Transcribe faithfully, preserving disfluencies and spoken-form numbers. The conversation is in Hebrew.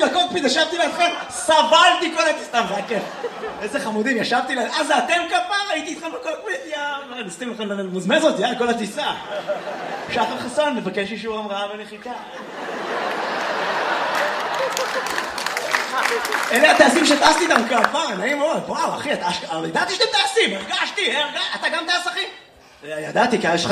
לקוקפיט, ישבתי לידכם, סבלתי כל הטיסה, זה היה כיף. איזה חמודים, ישבתי ליד... אה, זה אתם כפר? הייתי איתכם בקוקפיט, יאללה, נסתים לכם למוזמזות, יאללה, כל הטיסה. שחר חסון, מבקש אישור המראה בנחיתה. אלה הטייסים שטסתי איתם כפר, נעים מאוד. וואו, אחי, ידעתי שאתם טייסים, הרגשתי, אתה גם טייס, אחי? ידעתי, כי יש לך...